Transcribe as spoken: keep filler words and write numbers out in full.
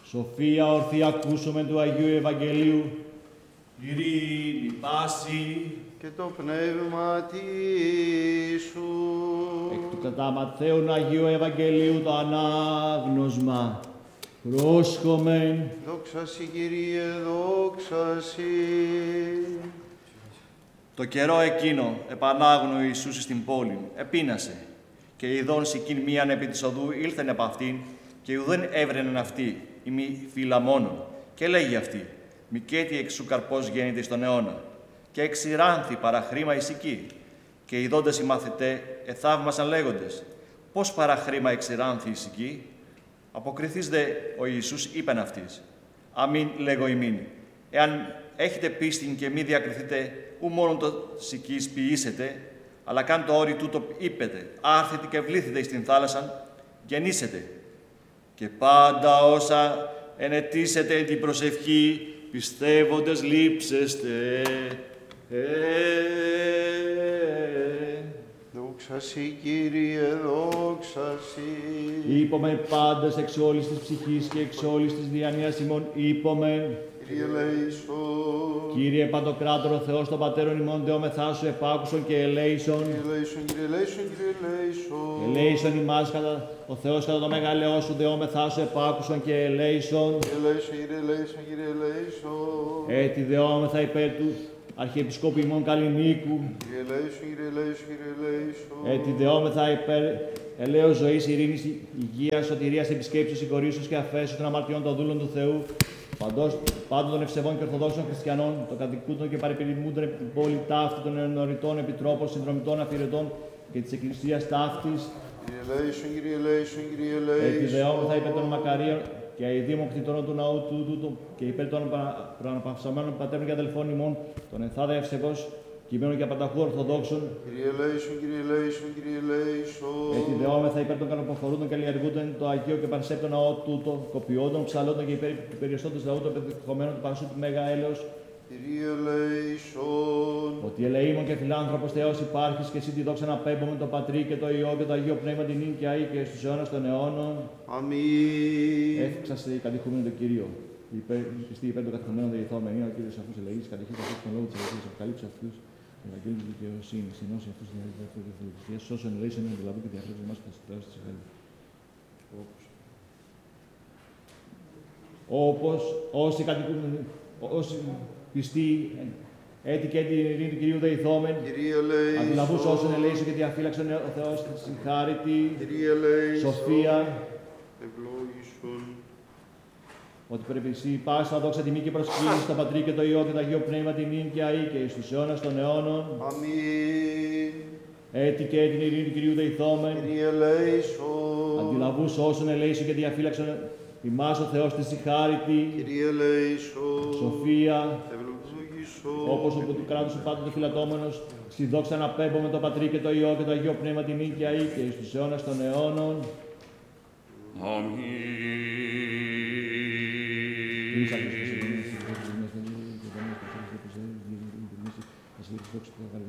Σοφία ορθή ακούσουμε του Αγίου Ευαγγελίου. Ειρήνη, πάση και το πνεύμα σου. Εκ του κατά Ματθαίον Αγίου Ευαγγελίου το ανάγνωσμα. Πρόσχομεν. Δόξα σοι, Κύριε, δόξα σοι. Το καιρό εκείνο επανάγνω Ιησούς στην πόλη, επίνασε. Και ειδών σηκήν μίαν επί της οδού ήλθεν επ' αυτήν, και ουδέν έβρενεν αυτή, η μη φύλλα μόνον. Και λέγει αυτή, μικέτι εξ σου καρπός γέννηται στον αιώνα. Και εξηράνθη παραχρήμα εις εκεί. Και ειδώντες οι μαθητέ εθαύμασαν λέγοντες, πώς παραχρήμα εξηράνθη εις εκεί. Αποκριθείς δε ο Ιησούς είπεν αυτής, αμήν λέγω ημίν, εάν έχετε πίστην και μη διακριθείτε, ου μόνον το σικείς ποιήσετε, αλλά καν το όρι τούτο είπετε, άρθετε και βλήθητε εις την θάλασσαν, γεννήσετε. Και πάντα όσα ενετήσετε την προσευχή, πιστεύοντες λείψεστε. Ε, Δόξα σοι, Κύριε, δόξα σοι. Είπομεν πάντες εξ όλης της ψυχής και εξ όλης της διανοίας ημών, είπομεν. Κύριε ελέησον. Κύριε Παντοκράτορο Θεός των Πατέρων ημών, δεόμεθά σου επάκουσον και ελέησον. Κύριε ελέησον, Κύριε ελέησον, Κύριε ελέησον. Ελέησον ημάς κατά ο Θεός κατά το μεγαλειό σου, δεόμεθά σου επάκουσον και ελέησον. Κύριε ελέησον, Κύριε ελέησον, Κύριε ελέησον. Έτσι δεόμεθα υπέρ του Αρχιεπισκόπου ημών Καλλινίκου. Κύριε ελέησον, Κύριε ελέησον, Κύριε ελέησον. Έτσι δεόμεθα υπέρ ελέος ζωής, ειρήνης, υγείας, σωτηρίας, επισκέψεως, συγχωρήσεως και αφέσεως των αμαρτιών των δούλων του Θεού, παντός, πάντων των ευσεβών και ορθοδόξων χριστιανών, των κατοικούντων και παρεπηρημούντων επί την πόλη ταύτη, των ενωριτών επιτρόπων, συνδρομητών, αφηρετών και της Εκκλησίας ταύτης. Κύριε ελέησον, Κύριε ελέησον, Κύριε ελέησον. Επιδεόμεθα υπέρ των μακαρίων και αηδήμων κτητών του ναού τούτου και υπέρ των προαναπαυσαμένων πατέρων και αδελφών ημών, των ενθάδε ευσεβώς κειμένων και απανταχού ορθοδόξων. Κύριε ελέησον, Κύριε ελέησον, Κύριε ελέησον. Επιδεόμεθα υπέρ των καλοποφορούντων και λιαργούντων το Αγίο και παρσέπτων ναό τούτο, κοπιόντων, ψαλόντων και υπέρ του περιοστώντος λαού των πετυχωμένων του παρασού του Μέγα Έλεος. Κύριε ελέησον. Ότι ελεήμων και φιλάνθρωπος Θεός υπάρχεις και εσύ τη δόξα να πέμπουμε τον Πατρί και το Υιό και το Αγίο Πνεύμα την νύν και αεί και στους αιώνας των αιώνων. Αμήν. Έφυξαστε οι κατηχούμενοι τον Κύριο. Πιστοί υπέρ των κατηχουμένων διηθόμενοι, ο Κύριος αυτούς ελεείς, κατηχείς αυτούς τον λόγο της ελεής, αποκαλύψει αυτούς τον Ευαγγέλιο της δικαιοσύνης, συνώσει αυτούς την αλήθεια της Χριστίας, σώσον ελεήσεων εν αντιλαβού και διαφέρει εμάς και στις της Αγέλου. Όπως όσοι κατοικούμενοι, όσοι πιστοί, έτη και έτη ειρήνη του Κυρίου δεηθόμεν, αντιλαβούς όσων ελέησον και διαφύλαξον ο Θεός συγχάρητη, σοφία, ευλόγησον. ότι πρέπει εσύ πάσα δόξα τιμή και προσκύνηση στο Πατρί και το Υιό και το Αγίο Πνεύμα την νύν και αεί και εις τους αιώνας των αιώνων. Αμήν. Έτη και έτη ειρήνη του Κυρίου δεηθόμεν, Κύριε ελέησον. αντιλαβούς όσων ελέησον και διαφύλαξον ημάς ο Θεός τη συγχάρητη, Κύριε ελέησον. σοφία, ευλογήσον. όπως ο του κράτους σου πάντοτε φυλατώμενος, στη δόξα να πέμπουμε το Πατρί και το Υιό και το Αγίο Πνεύμα την νύν και αεί και εις τους αιώνας των αιώνων. Αμήν.